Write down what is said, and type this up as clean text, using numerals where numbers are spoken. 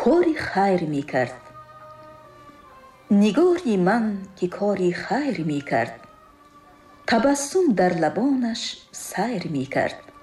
کاری خیر می کرد. نگاری من که کاری خیر می کرد، تبسم در لبانش سیر می کرد.